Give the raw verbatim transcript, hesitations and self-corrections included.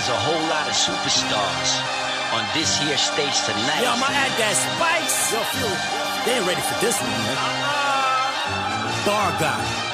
There's a whole lot of superstars on this here stage tonight. Yo, I'ma add that spice. Yo, feel it. They ain't ready for this one, man. Bar guy.